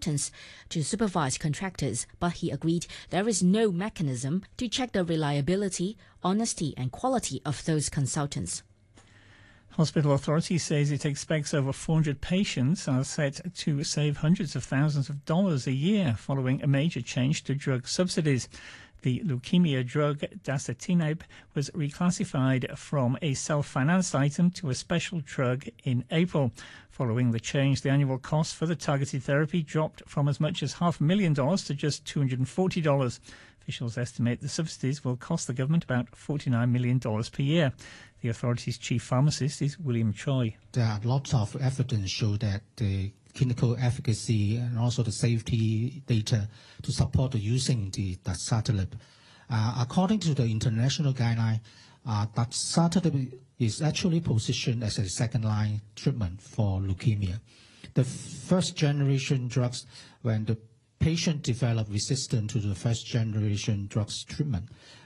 consultants to supervise contractors, but he agreed there is no mechanism to check the reliability, honesty and quality of those consultants. Hospital Authority says it expects over 400 patients are set to save hundreds of thousands of dollars a year following a major change to drug subsidies. The leukemia drug dasatinib was reclassified from a self-financed item to a special drug in April. Following the change, the annual cost for the targeted therapy dropped from as much as $500,000 to just $240. Officials estimate the subsidies will cost the government about $49 million per year. The authority's chief pharmacist is William Choi. There are lots of evidence show that the clinical efficacy and also the safety data to support using the dasatinib. According to the international guideline, dasatinib is actually positioned as a second-line treatment for leukemia. The first-generation drugs, when the patient develop resistance to the first-generation drugs treatment,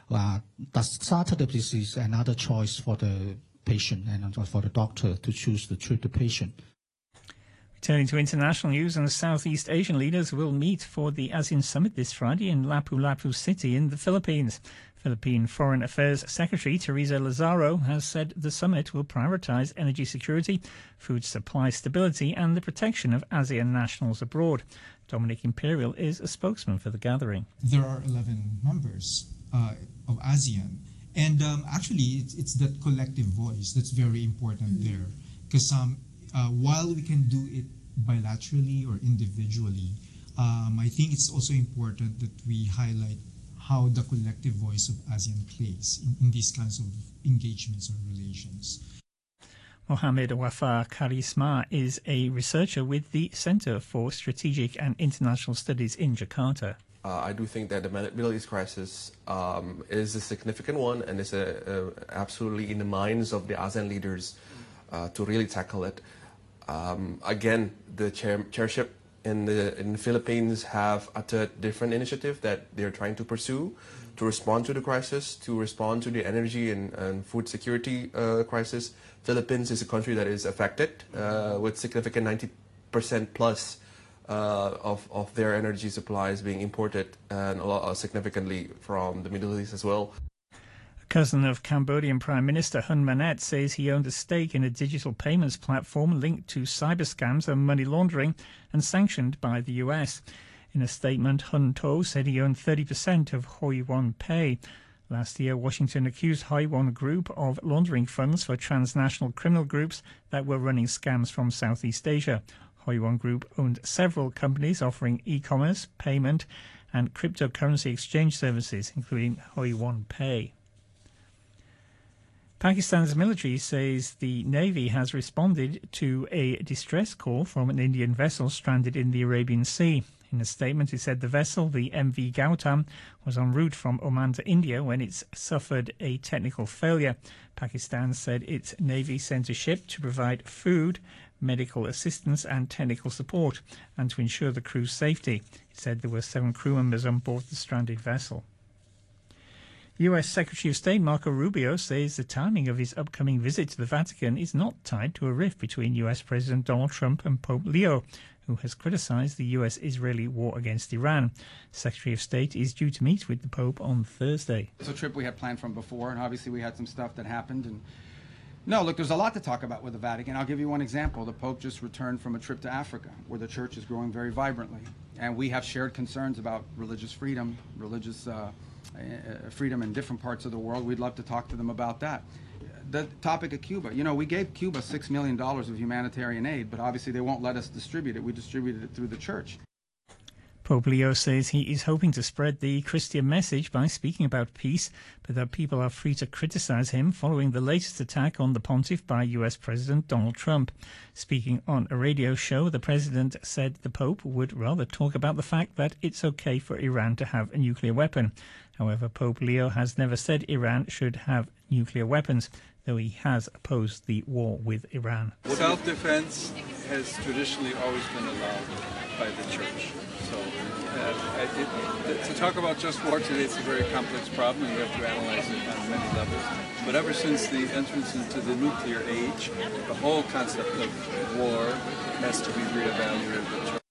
dasatinib is another choice for the patient and for the doctor to choose to treat the patient. Turning to international news, and Southeast Asian leaders will meet for the ASEAN Summit this Friday in Lapu-Lapu City in the Philippines. Philippine Foreign Affairs Secretary Teresa Lazaro has said the summit will prioritize energy security, food supply stability and the protection of ASEAN nationals abroad. Dominic Imperial is a spokesman for the gathering. There are 11 members of ASEAN, and actually it's that collective voice that's very important there, because while we can do it bilaterally or individually, I think it's also important that we highlight how the collective voice of ASEAN plays in these kinds of engagements or relations. Mohamed Wafa Karisma is a researcher with the Center for Strategic and International Studies in Jakarta. I do think that the Middle East crisis is a significant one, and is absolutely in the minds of the ASEAN leaders to really tackle it. Again, the chairship in the Philippines have uttered different initiatives that they're trying to pursue to respond to the crisis, to respond to the energy and food security crisis. Philippines is a country that is affected with significant 90% plus of their energy supplies being imported, and a lot significantly from the Middle East as well. Cousin of Cambodian Prime Minister Hun Manet says he owned a stake in a digital payments platform linked to cyber scams and money laundering and sanctioned by the US. In a statement, Hun To said he owned 30% of Hoi Won Pay. Last year, Washington accused Hoi Won Group of laundering funds for transnational criminal groups that were running scams from Southeast Asia. Hoi Won Group owned several companies offering e-commerce, payment and cryptocurrency exchange services, including Hoi Won Pay. Pakistan's military says the Navy has responded to a distress call from an Indian vessel stranded in the Arabian Sea. In a statement, it said the vessel, the MV Gautam, was en route from Oman to India when it suffered a technical failure. Pakistan said its Navy sent a ship to provide food, medical assistance and technical support, and to ensure the crew's safety. It said there were 7 crew members on board the stranded vessel. US Secretary of State Marco Rubio says the timing of his upcoming visit to the Vatican is not tied to a rift between US President Donald Trump and Pope Leo, who has criticized the US-Israeli war against Iran. Secretary of State is due to meet with the Pope on Thursday. It's a trip we had planned from before, and obviously we had some stuff that happened. And no, look, there's a lot to talk about with the Vatican. I'll give you one example. The Pope just returned from a trip to Africa, where the church is growing very vibrantly. And we have shared concerns about religious freedom, freedom in different parts of the world. We'd love to talk to them about that. The topic of Cuba, you know, we gave Cuba $6 million of humanitarian aid, but obviously they won't let us distribute it. We distributed it through the church. Pope Leo says he is hoping to spread the Christian message by speaking about peace, but that people are free to criticize him following the latest attack on the pontiff by US President Donald Trump. Speaking on a radio show, the president said the Pope would rather talk about the fact that it's okay for Iran to have a nuclear weapon. However, Pope Leo has never said Iran should have nuclear weapons, though he has opposed the war with Iran. Self-defense has traditionally always been allowed by the church. So to talk about just war today, it's a very complex problem, and we have to analyze it on many levels. But ever since the entrance into the nuclear age, the whole concept of war has to be reevaluated.